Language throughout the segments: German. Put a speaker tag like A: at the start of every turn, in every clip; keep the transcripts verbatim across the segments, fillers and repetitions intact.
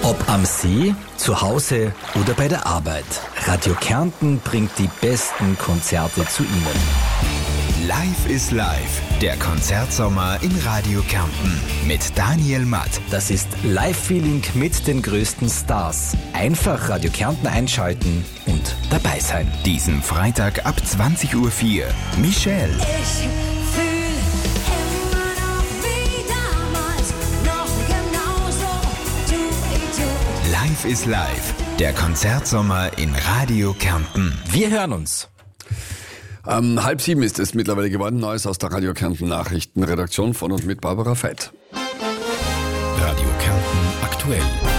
A: Ob am See, zu Hause oder bei der Arbeit, Radio Kärnten bringt die besten Konzerte zu Ihnen.
B: Live is Live, der Konzertsommer in Radio Kärnten mit Daniel Matt.
A: Das ist Live-Feeling mit den größten Stars. Einfach Radio Kärnten einschalten und dabei sein.
B: Diesen Freitag ab zwanzig Uhr vier. Michelle.
C: Ich fühl immer noch wie damals, noch genauso, du Idiot.
B: Live is Live, der Konzertsommer in Radio Kärnten.
A: Wir hören uns.
D: Ähm, halb sieben ist es mittlerweile geworden. Neues aus der Radio Kärnten Nachrichtenredaktion von und mit Barbara Veit.
B: Radio Kärnten aktuell.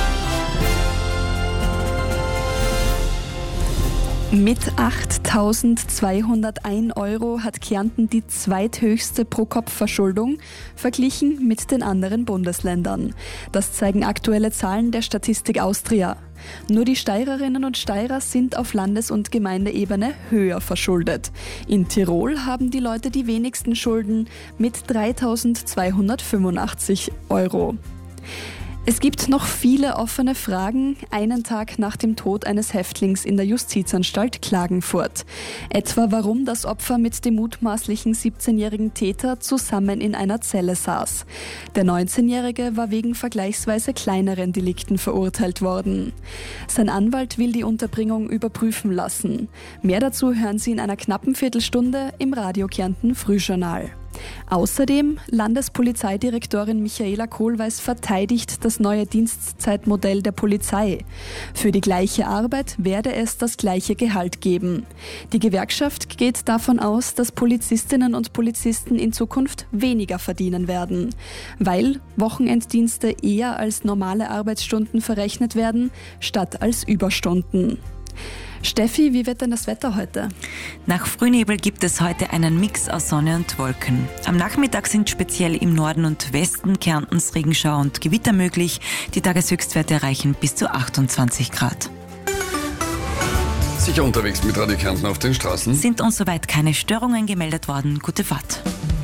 E: Mit achttausendzweihundertein Euro hat Kärnten die zweithöchste Pro-Kopf-Verschuldung verglichen mit den anderen Bundesländern. Das zeigen aktuelle Zahlen der Statistik Austria. Nur die Steirerinnen und Steirer sind auf Landes- und Gemeindeebene höher verschuldet. In Tirol haben die Leute die wenigsten Schulden mit dreitausendzweihundertfünfundachtzig Euro. Es gibt noch viele offene Fragen, einen Tag nach dem Tod eines Häftlings in der Justizanstalt Klagenfurt. Etwa warum das Opfer mit dem mutmaßlichen siebzehnjährigen Täter zusammen in einer Zelle saß. Der neunzehnjährige war wegen vergleichsweise kleineren Delikten verurteilt worden. Sein Anwalt will die Unterbringung überprüfen lassen. Mehr dazu hören Sie in einer knappen Viertelstunde im Radio Kärnten Frühjournal. Außerdem, Landespolizeidirektorin Michaela Kohlweis verteidigt das neue Dienstzeitmodell der Polizei. Für die gleiche Arbeit werde es das gleiche Gehalt geben. Die Gewerkschaft geht davon aus, dass Polizistinnen und Polizisten in Zukunft weniger verdienen werden, weil Wochenenddienste eher als normale Arbeitsstunden verrechnet werden, statt als Überstunden. Steffi, wie wird denn das Wetter heute?
F: Nach Frühnebel gibt es heute einen Mix aus Sonne und Wolken. Am Nachmittag sind speziell im Norden und Westen Kärntens Regenschauer und Gewitter möglich. Die Tageshöchstwerte erreichen bis zu achtundzwanzig Grad.
D: Sicher unterwegs mit Radio Kärnten auf den Straßen.
F: Sind uns soweit keine Störungen gemeldet worden. Gute Fahrt.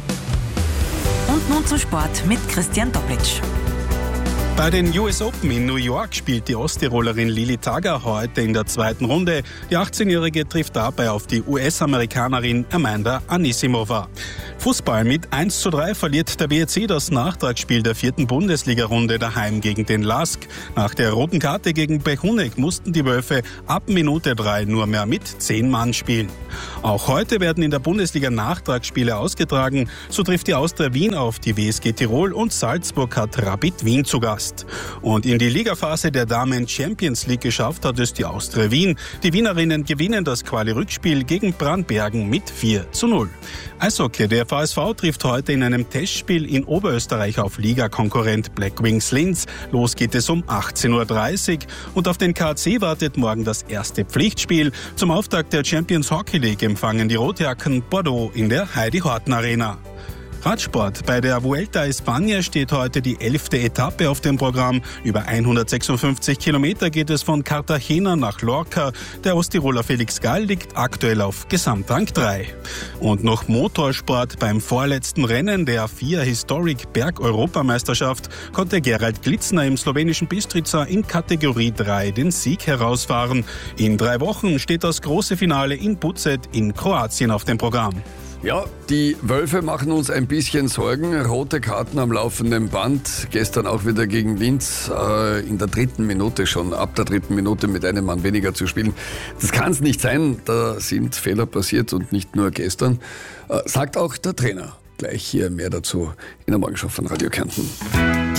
F: Und nun zum Sport mit Christian Doppelitsch.
G: Bei den U S Open in New York spielt die Osttirolerin Lili Tagger heute in der zweiten Runde. Die achtzehnjährige trifft dabei auf die U S-Amerikanerin Amanda Anisimova. Fußball mit eins zu drei verliert der B R C das Nachtragsspiel der vierten Bundesliga-Runde daheim gegen den Lask. Nach der roten Karte gegen Bechunek mussten die Wölfe ab Minute drei nur mehr mit zehn Mann spielen. Auch heute werden in der Bundesliga Nachtragsspiele ausgetragen. So trifft die Austria Wien auf die W S G Tirol und Salzburg hat Rapid Wien zu Gast. Und in die Ligaphase der Damen Champions League geschafft hat es die Austria Wien. Die Wienerinnen gewinnen das Quali-Rückspiel gegen Brandbergen mit vier zu null. Eishockey, der V S V trifft heute in einem Testspiel in Oberösterreich auf Ligakonkurrent Black Wings Linz. Los geht es um achtzehn Uhr dreißig und auf den K C wartet morgen das erste Pflichtspiel. Zum Auftakt der Champions Hockey League empfangen die Rotjacken Bordeaux in der Heidi Horten Arena. Radsport. Bei der Vuelta a España steht heute die elfte Etappe auf dem Programm. Über hundertsechsundfünfzig Kilometer geht es von Cartagena nach Lorca. Der Osttiroler Felix Gall liegt aktuell auf Gesamtrang drei. Und noch Motorsport. Beim vorletzten Rennen der F I A Historic Berg-Europameisterschaft konnte Gerald Glitzner im slowenischen Bistrica in Kategorie drei den Sieg herausfahren. In drei Wochen steht das große Finale in Buzet in Kroatien auf dem Programm.
D: Ja, die Wölfe machen uns ein bisschen Sorgen. Rote Karten am laufenden Band. Gestern auch wieder gegen Linz äh, in der dritten Minute schon, ab der dritten Minute mit einem Mann weniger zu spielen. Das kann es nicht sein. Da sind Fehler passiert und nicht nur gestern. Äh, sagt auch der Trainer. Gleich hier mehr dazu in der Morgenschau von Radio Kärnten.